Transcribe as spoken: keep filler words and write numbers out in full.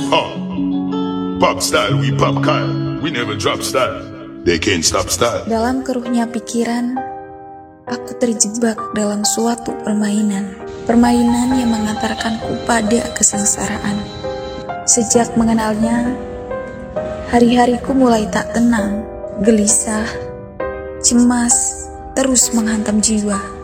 Huh. Pop style, we pop Kyle. We never drop style. They can't stop style. Dalam keruhnya pikiran, aku terjebak dalam suatu permainan. Permainan yang mengantarkanku pada kesengsaraan. Sejak mengenalnya, hari-hariku mulai tak tenang, gelisah, cemas, terus menghantam jiwa.